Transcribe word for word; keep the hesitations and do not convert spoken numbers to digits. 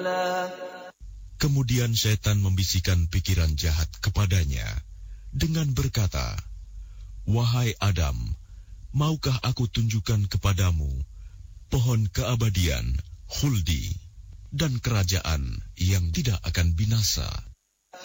مَثَلًا. Kemudian setan membisikkan pikiran jahat kepadanya dengan berkata, "Wahai Adam, maukah aku tunjukkan kepadamu pohon keabadian, khuldi, dan kerajaan yang tidak akan binasa?"